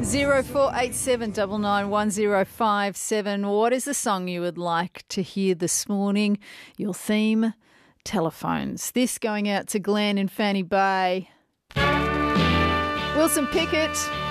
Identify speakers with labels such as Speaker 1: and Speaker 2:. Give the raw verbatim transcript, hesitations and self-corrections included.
Speaker 1: Zero four eight seven double nine one zero five seven. What is the song you would like to hear this morning? Your theme, telephones. This going out to Glenn in Fanny Bay. Wilson Pickett.